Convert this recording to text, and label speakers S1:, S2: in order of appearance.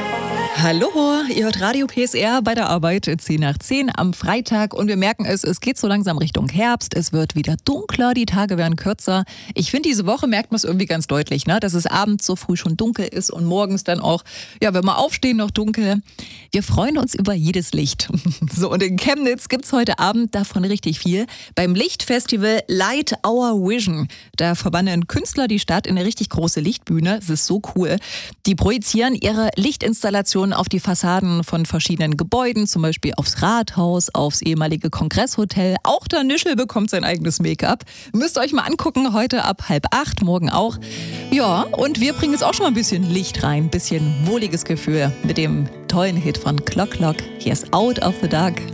S1: Hallo, ihr hört Radio PSR bei der Arbeit 10 nach 10 am Freitag und wir merken es geht so langsam Richtung Herbst, es wird wieder dunkler, die Tage werden kürzer. Ich finde, diese Woche merkt man es irgendwie ganz deutlich, ne? Dass es abends so früh schon dunkel ist und morgens dann auch, ja, wenn wir aufstehen, noch dunkel. Wir freuen uns über jedes Licht. So, und in Chemnitz gibt's heute Abend davon richtig viel. Beim Lichtfestival Light Our Vision. Da verwandeln Künstler die Stadt in eine richtig große Lichtbühne. Das ist so cool. Die projizieren ihre Lichtinstallationen auf die Fassaden von verschiedenen Gebäuden, zum Beispiel aufs Rathaus, aufs ehemalige Kongresshotel. Auch der Nischel bekommt sein eigenes Make-up. Müsst ihr euch mal angucken, heute ab 7:30, morgen auch. Ja, und wir bringen jetzt auch schon mal ein bisschen Licht rein, ein bisschen wohliges Gefühl mit dem tollen Hit von Clock Clock. Hier ist Out of the Dark.